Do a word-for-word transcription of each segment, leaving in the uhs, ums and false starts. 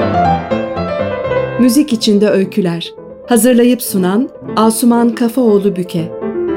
Müzik içinde öyküler. Hazırlayıp sunan Asuman Kafaoğlu Büke.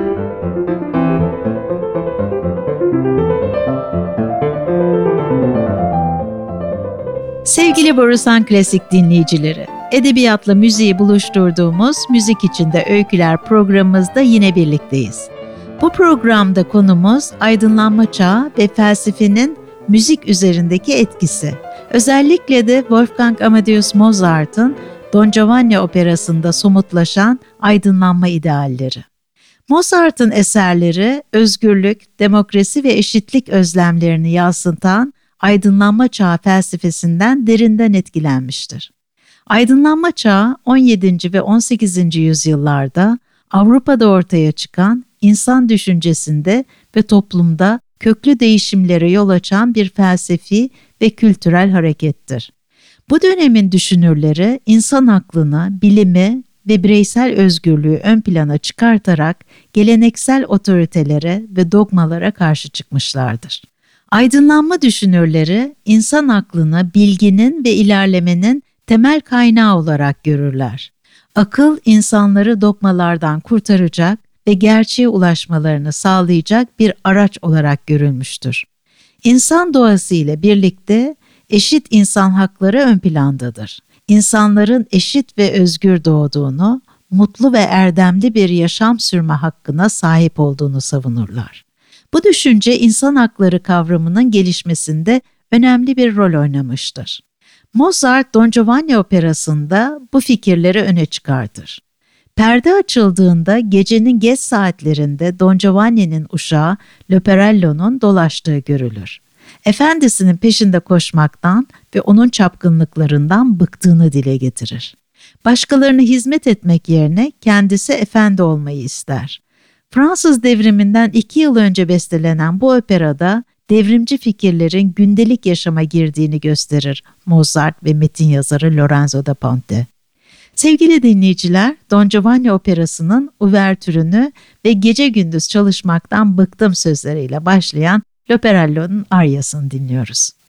Sevgili Borusan Klasik dinleyicileri, edebiyatla müziği buluşturduğumuz Müzik İçinde Öyküler programımızda yine birlikteyiz. Bu programda konumuz aydınlanma çağı ve felsefenin müzik üzerindeki etkisi. Özellikle de Wolfgang Amadeus Mozart'ın Don Giovanni operasında somutlaşan aydınlanma idealleri. Mozart'ın eserleri özgürlük, demokrasi ve eşitlik özlemlerini yansıtan aydınlanma çağı felsefesinden derinden etkilenmiştir. Aydınlanma çağı on yedinci ve on sekizinci yüzyıllarda Avrupa'da ortaya çıkan insan düşüncesinde ve toplumda köklü değişimlere yol açan bir felsefi ve kültürel harekettir. Bu dönemin düşünürleri insan aklını, bilimi ve bireysel özgürlüğü ön plana çıkartarak geleneksel otoritelere ve dogmalara karşı çıkmışlardır. Aydınlanma düşünürleri insan aklını bilginin ve ilerlemenin temel kaynağı olarak görürler. Akıl insanları dogmalardan kurtaracak ve gerçeğe ulaşmalarını sağlayacak bir araç olarak görülmüştür. İnsan doğası ile birlikte eşit insan hakları ön plandadır. İnsanların eşit ve özgür doğduğunu, mutlu ve erdemli bir yaşam sürme hakkına sahip olduğunu savunurlar. Bu düşünce insan hakları kavramının gelişmesinde önemli bir rol oynamıştır. Mozart, Don Giovanni operasında bu fikirleri öne çıkartır. Perde açıldığında gecenin geç saatlerinde Don Giovanni'nin uşağı Leporello'nun dolaştığı görülür. Efendisinin peşinde koşmaktan ve onun çapkınlıklarından bıktığını dile getirir. Başkalarına hizmet etmek yerine kendisi efendi olmayı ister. Fransız devriminden iki yıl önce bestelenen bu operada devrimci fikirlerin gündelik yaşama girdiğini gösterir Mozart ve metin yazarı Lorenzo da Ponte. Sevgili dinleyiciler, Don Giovanni operasının uvertürünü ve gece gündüz çalışmaktan bıktım sözleriyle başlayan Leporello'nun aryasını dinliyoruz.